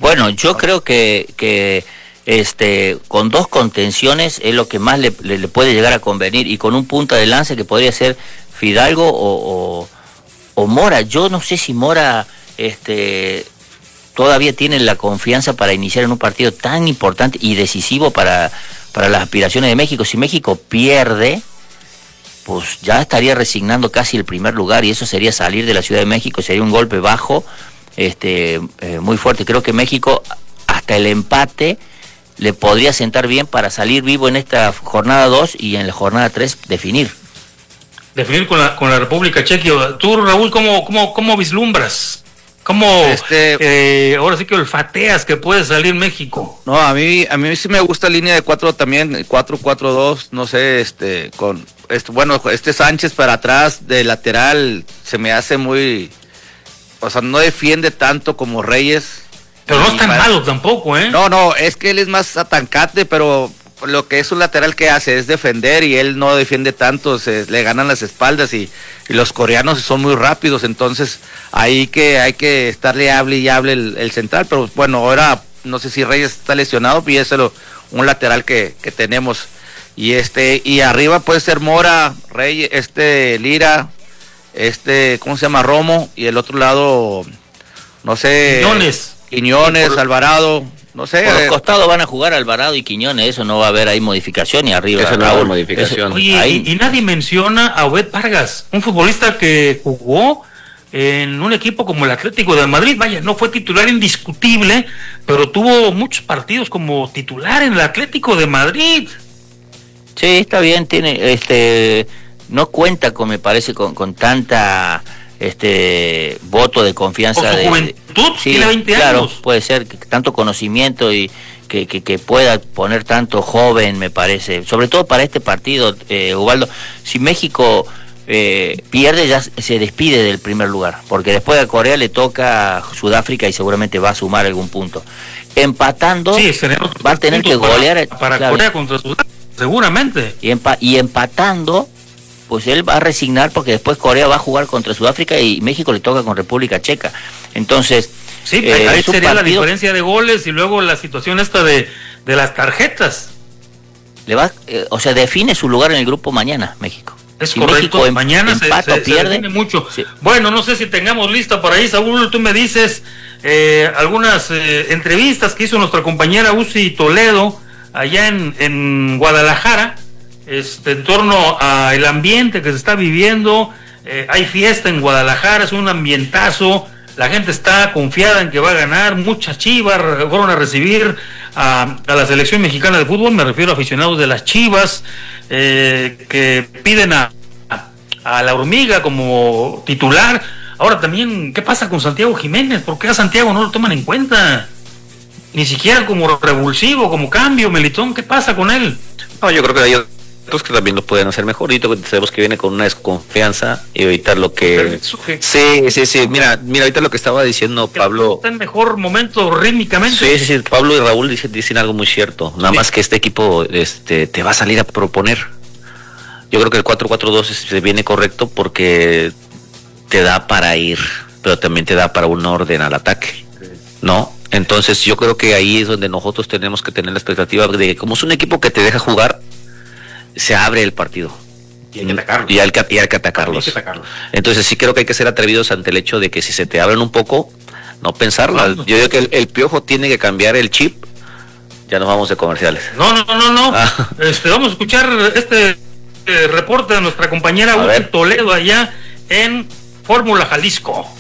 Bueno, yo creo que con dos contenciones es lo que más le puede llegar a convenir, y con un punta de lanza que podría ser Fidalgo o Mora. Yo no sé si Mora todavía tiene la confianza para iniciar en un partido tan importante y decisivo para las aspiraciones de México. Si México pierde, pues ya estaría resignando casi el primer lugar, y eso sería salir de la Ciudad de México, sería un golpe bajo muy fuerte. Creo que México hasta el empate le podría sentar bien para salir vivo en esta jornada 2 y en la jornada 3 definir con la República Checa. Tú, Raúl, ¿cómo vislumbras? ¿Cómo ahora sí que olfateas que puede salir México? No, a mí sí me gusta línea de 4 también, 4-4-2, no sé, con Sánchez para atrás de lateral se me hace muy, o sea, no defiende tanto como Reyes. Pero no es tan malo tampoco, ¿eh? No, es que él es más atancante, pero lo que es un lateral que hace es defender, y él no defiende tanto, le ganan las espaldas, y los coreanos son muy rápidos, entonces ahí que hay que estarle hable y hable el central. Pero bueno, ahora no sé si Reyes está lesionado, y es un lateral que tenemos, y arriba puede ser Mora, Reyes, Lira, ¿cómo se llama? Romo, y el otro lado, no sé, Quiñones, Alvarado, no sé. Por los costados van a jugar Alvarado y Quiñones, eso no va a haber ahí modificación, y arriba eso no va a haber modificación. Y nadie menciona a Obed Vargas, un futbolista que jugó en un equipo como el Atlético de Madrid. Vaya, no fue titular indiscutible, pero tuvo muchos partidos como titular en el Atlético de Madrid. Sí, está bien, tiene, no cuenta me parece con tanta voto de confianza. Por su juventud, sí, tiene 20 claro, años. Puede ser que tanto conocimiento y que pueda poner tanto joven, me parece, sobre todo para este partido, Ubaldo. Si México pierde, ya se despide del primer lugar, porque después de Corea le toca Sudáfrica y seguramente va a sumar algún punto. Empatando, sí, va a tener que golear para claro, Corea contra Sudáfrica, seguramente. Y empatando, pues él va a resignar, porque después Corea va a jugar contra Sudáfrica y México le toca con República Checa. Entonces, sí, ahí sería la diferencia de goles, y luego la situación esta de las tarjetas. Define su lugar en el grupo mañana, México. Es si correcto, México mañana empata, se define mucho. Sí. Bueno, no sé si tengamos lista por ahí, Saúl, tú me dices algunas entrevistas que hizo nuestra compañera Uzi Toledo allá en Guadalajara, en torno a el ambiente que se está viviendo. Hay fiesta en Guadalajara, es un ambientazo, la gente está confiada en que va a ganar. Muchas Chivas fueron a recibir a la selección mexicana de fútbol, me refiero a aficionados de las Chivas, que piden a la Hormiga como titular. Ahora también, ¿qué pasa con Santiago Jiménez? ¿Por qué a Santiago no lo toman en cuenta? Ni siquiera como revulsivo, como cambio, Melitón, ¿qué pasa con él? No, yo creo que hay otros que también lo pueden hacer mejor, y sabemos que viene con una desconfianza, y evitar lo que... Sí, mira, ahorita lo que estaba diciendo Pablo... Está en mejor momento rítmicamente. Sí, Pablo y Raúl dicen algo muy cierto, nada más que este equipo te va a salir a proponer. Yo creo que el 4-4-2 se viene correcto porque te da para ir, pero también te da para un orden al ataque, ¿no? Entonces yo creo que ahí es donde nosotros tenemos que tener la expectativa de que, como es un equipo que te deja jugar, se abre el partido. Y hay que atacarlos. Y hay que atacarlos. Entonces sí creo que hay que ser atrevidos ante el hecho de que si se te abren un poco, no pensarlo. Yo digo que el Piojo tiene que cambiar el chip. Ya nos vamos de comerciales. No. Vamos a escuchar reporte de nuestra compañera Uzi Toledo allá en Fórmula Jalisco.